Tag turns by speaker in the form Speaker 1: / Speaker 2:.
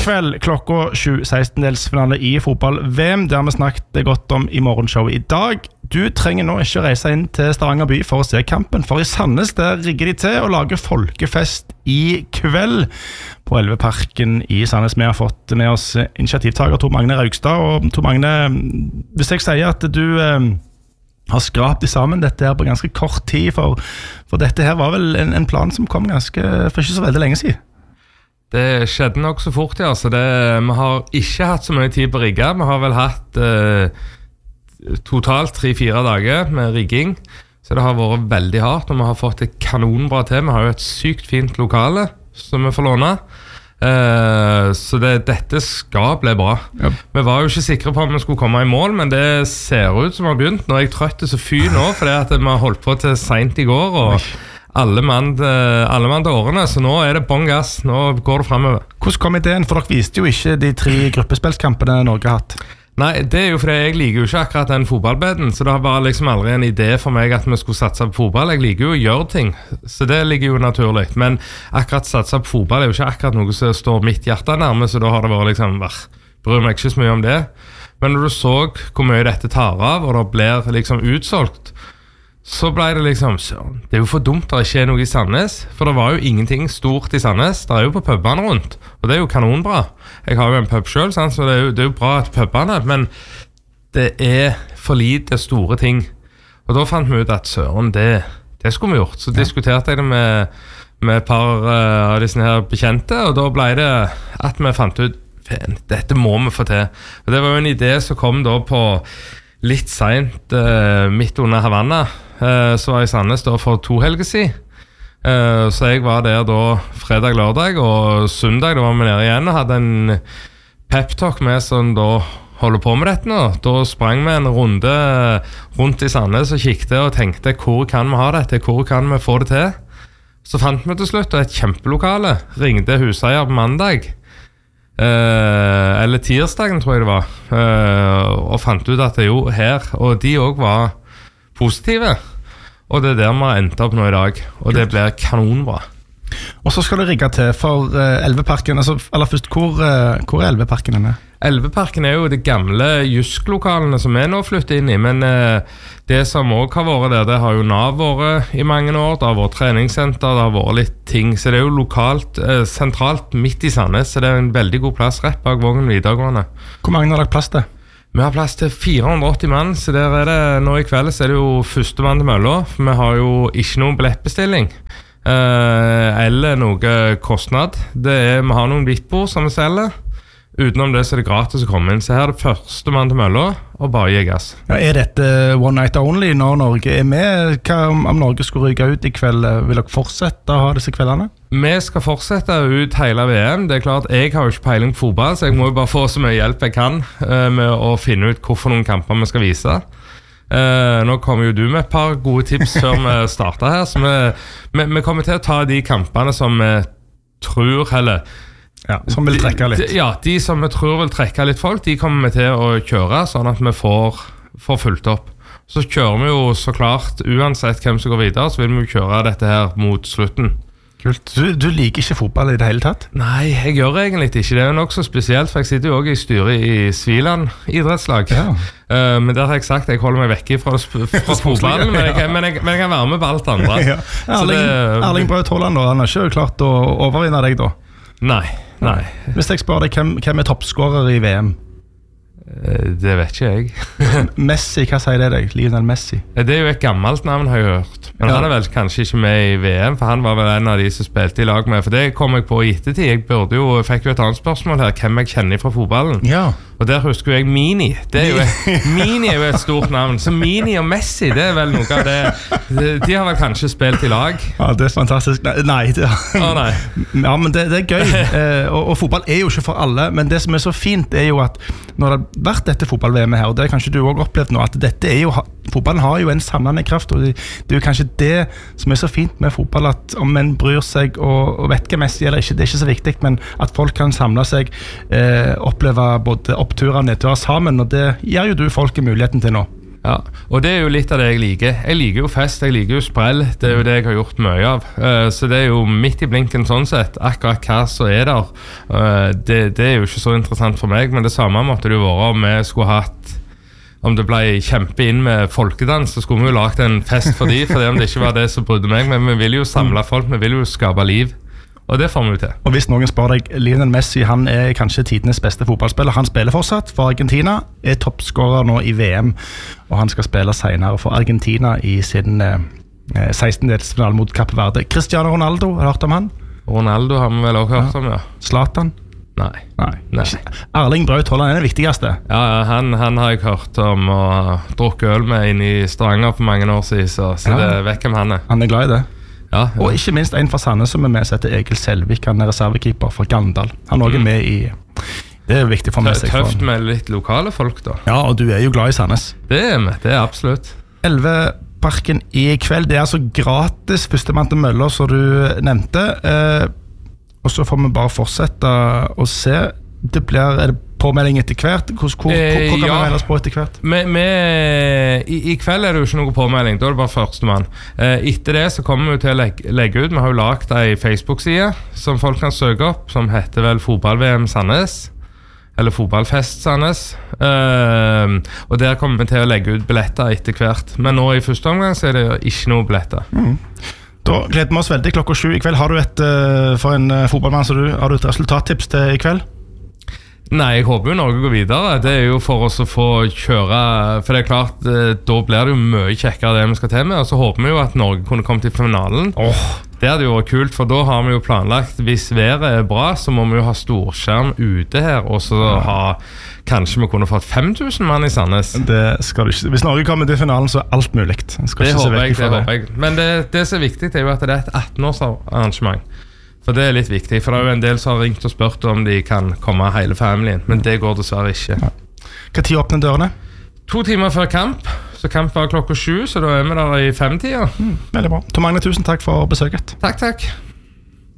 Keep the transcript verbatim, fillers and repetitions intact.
Speaker 1: kveld klokka sju sekstendelsfinale i fotball-V M. Det har vi snakket godt om i morgenshowet i dag. Du trenger nå ikke reise inn til Stavanger by for å se kampen, for i Sandnes der rigger de til å lage folkefest i kveld på Elveparken i Sandnes. Vi har fått med oss initiativtaker Tor Magne Raugstad, og Tor Magne, hvis jeg sier at du eh, har skrapt i sammen dette her på ganske kort tid, for, for dette her var vel en, en plan som kom ganske for ikke så veldig lenge siden.
Speaker 2: Det skjedde nok så fort, ja. Så det, vi har ikke hatt så mye tid på rigga. Vi har vel hatt eh, totalt tre-fire dager med rigging, så det har vært veldig hardt, og vi har fått et kanonbra til. Vi har jo et sykt fint lokale som vi får låne, uh, så det, dette skal bli bra. Ja. Vi var jo ikke sikre på om vi skulle komme i mål, men det ser ut som vi har begynt. Nå er jeg trøtt så fy nå, fordi at vi har holdt på til sent i går, og alle mann, alle mann til årene, så nå er det bånn gass, nå går det fremover.
Speaker 1: Hvordan kom ideen? For dere viste jo ikke de tre gruppespillskampene Norge har hatt.
Speaker 2: Nei, det er jo fordi jeg liker jo ikke akkurat den fotballbeden, så det har bare liksom aldri en idé for meg at vi skulle satse på fotball. Jeg liker jo å gjøre ting, så det ligger jo naturlig. Men akkurat satse på fotball er jo ikke akkurat noe som står mitt hjerte nærme, så da har det vært liksom, bryr meg ikke så mye om det. Men når du så hvor mye dette tar av, og det blir liksom utsolgt, så ble det liksom, det er jo for dumt at det ikke er noe i Sandnes, for det var jo ingenting stort i Sandnes. Det er jo på pubene rundt, og det er jo kanonbra. Jeg har jo en pub selv, sant? Så det er, jo, det er jo bra at pubene, men det er for lite store ting. Og da fant vi ut at søren, det, det skulle vi gjort. Så ja. Diskuterte jeg det med, med et par uh, av disse her bekjente, og da ble det at vi fant ut, dette må vi få til. Og det var jo en idé som kom da på litt sent uh, midt under Havanna. Uh, så var jeg i Sandnes da for to helger siden. Uh, så jeg var der da fredag, lørdag og søndag. Da var vi nede igjen og hadde en pep-talk med som da holder på med dette nå. Da sprang vi en runde rundt i Sandnes og kikte og tenkte hvor kan vi ha dette, hvor kan vi få det til. Så fant vi til slutt et kjempelokale. Ringte huseier på mandag. Uh, eller tirsdagen tror jeg det var. Uh, og fant ut at det jo her, og de også var positive, og det er der vi har endt opp nå i dag, og det blir kanonbra. Og så skal det rigge til for uh, Elveparken, altså aller først, hvor, uh, hvor er Elveparken henne? Elveparken er jo det gamle Jysk-lokalene som vi nå flytter inn i, men uh, det som også har vært der, det har jo Nav vært i mange år, det har vært treningssenter, det har vært litt ting, så det er jo lokalt, uh, sentralt midt i Sandnes, så det er en veldig god plass rett bak Vågen videregående.
Speaker 1: Hvor mange har dere plass til?
Speaker 2: Vi har plass til fire hundre og åtti mann, så der er det, nå i kveld så er det jo første mann til mølla, for vi har jo ikke noen billettbestilling, eh, eller noe kostnad. Det er, vi har noen vittbord som vi selger, utenom det så er det gratis å komme inn. Så her er det første mann til mølla, og bare gi gass. Ja,
Speaker 1: er dette one night only når Norge er med? Hva om, om Norge skulle ryke ut i kveld? Vil dere fortsette å ha disse kveldene?
Speaker 2: Vi skal fortsette ut hele V M. Det er klart, jeg har jo ikke peiling på fotball, så jeg må jo bare få så mye hjelp jeg kan uh, med å finne ut hvorfor noen kamper vi skal vise. Uh, nå kommer jo du med et par gode tips før vi starter her, så vi, vi, vi kommer til å ta de kampene som vi tror, eller
Speaker 1: ja, som vil trekke litt.
Speaker 2: De, ja, de som vi tror vil trekke litt folk, de kommer vi til å kjøre, sånn at vi får, får fulgt opp. Så kjører vi jo så klart, uansett hvem som går videre, så vil vi jo kjøre dette her mot slutten.
Speaker 1: Kult. Du, du liker ikke fotball i det hele tatt?
Speaker 2: Nei, jeg gjør egentlig ikke. Det er jo nok så spesielt, for jeg sitter jo også i styret i Sviland idrettslag. Ja. Uh, men der har jeg sagt, jeg holder meg vekke fra, fra fotballen, men, jeg, men, jeg, men jeg kan være med på alt andre. Ja.
Speaker 1: Erling, det, Erling Braut Haaland, han har ikke klart å overvinne deg da?
Speaker 2: Nei, nei.
Speaker 1: Hvis jeg spør deg, hvem, hvem er toppskårer i V M?
Speaker 2: Det vet ikke jeg.
Speaker 1: Messi, hva sier det deg? Lionel Messi?
Speaker 2: Det er jo et gammelt navn, har jeg hørt. Men ja. Han er vel kanskje ikke med i V M, for han var vel en av de som spilte i lag med. For det kom jeg på i ettertid. Jeg burde jo, fikk jo et annet spørsmål her, hvem jeg kjenner fra fotballen. Ja. Og der husker jeg Mini. Det er jo et, Mini er jo et stort navn. Så Mini og Messi, det er vel noe av det. De har vel kanskje spilt i lag.
Speaker 1: Ja, det er fantastisk. Nei, det,
Speaker 2: oh, nei.
Speaker 1: Ja, men det, det er gøy. Eh, og, og fotball er jo ikke for alle, men det som er så fint er jo at når det har vært dette fotball-V M her, og det har kanskje du også opplevd nå, at dette er jo, fotballen har jo en samlende kraft, og det, det er jo kanskje det som er så fint med fotball, at om en bryr seg og, og vet hva Messi eller ikke, det er ikke så viktig, men at folk kan samle seg, eh, oppleve både oppturer og nedturer sammen, og det gir jo du folket muligheten til nå.
Speaker 2: Ja, og det er jo litt av det jeg liker. Jeg liker jo fest, jeg liker jo sprell. Det er jo det jeg har gjort mye av. Uh, så det er jo midt i blinken sånn sett. Akkurat hva som er der, uh, det, det er jo ikke så interessant for meg. Men det samme måtte det jo være om vi skulle hatt, om det ble kjempe inn med folkedans, så skulle vi jo lagt en fest for de, for det om det ikke var det som brydde meg. Men vi vil jo samle folk, vi vil jo skape liv. Og det får vi jo til.
Speaker 1: Og hvis noen spør deg, Lionel Messi, han er kanskje tidenes beste fotballspiller. Han spiller fortsatt for Argentina, er toppskårer nå i V M, og han skal spille senere for Argentina i sin eh, sekstendedelsfinale mot Kapp Verde. Cristiano Ronaldo, har du hørt om han?
Speaker 2: Ronaldo har vi vel også hørt om, ja.
Speaker 1: Zlatan?
Speaker 2: Nei.
Speaker 1: Nei.
Speaker 2: Nei.
Speaker 1: Erling Braut Haaland er den viktigste.
Speaker 2: Ja, han, han har jeg hørt om og drukket øl med inn i Stavanger for mange år siden, så, så ja. Det vet hvem han er.
Speaker 1: Han er glad i det.
Speaker 2: Ja, ja.
Speaker 1: Og ikke minst en fra Sandnes som er med, som heter Egil Selvik. Han er reservekeeper for Gandal. Han er også mm. med i... Det er viktig for meg.
Speaker 2: Tøft med litt lokale folk da.
Speaker 1: Ja, og du er jo glad i Sandnes.
Speaker 2: Det er vi, det er absolutt.
Speaker 1: Elveparken i kveld, det er altså gratis førstemann til møller, som du nevnte. Eh, og så får vi bare fortsette å se. Det blir... Er det påmelding etter hvert? Hvor, hvor, hvor, hvor kan ja. vi ellers på etter hvert?
Speaker 2: Med, med, i, I kveld er det jo ikke noe påmelding, da er det bare førstemann. Eh, etter det så kommer vi til å legge, legge ut, vi har jo lagt en Facebook-side som folk kan søke opp, som heter vel Fotball-V M Sandnes, eller Fotballfest Sandnes. Eh, og der kommer vi til å legge ut billetter etter hvert. Men nå i første omgang så er det ikke noe billetter.
Speaker 1: Mm. Da gleder vi oss veldig klokka sju i kveld. Har du et, for en fotballmann, så du, har du et resultattips til i kveld?
Speaker 2: Nei, jeg håper jo Norge går videre. Det er jo for oss å få kjøre, for det er klart, da blir det jo mye kjekkere det vi skal til med, og så håper vi jo at Norge kunne komme til finalen.
Speaker 1: Oh.
Speaker 2: Det hadde jo vært kult, for da har vi jo planlagt, hvis været er bra, så må vi jo ha storskjerm ute her, og så ha, kanskje vi kunne fått fem tusen mann i Sandnes.
Speaker 1: Det skal du ikke. Hvis Norge kommer til finalen, så er alt mulig.
Speaker 2: Det håper jeg, det håper jeg. Men det, det som er viktig er jo at det er et atten-års-arrangement. For det er litt viktig, for det er jo en del som har ringt og spurt om de kan komme hele familien, men det går dessverre ikke.
Speaker 1: Ja. Hva tid åpner dørene?
Speaker 2: To timer før kamp, så kamp var klokka sju, så da er vi der i femtida.
Speaker 1: Mm, veldig bra. Tom Magne, tusen takk for besøket.
Speaker 2: Takk, takk.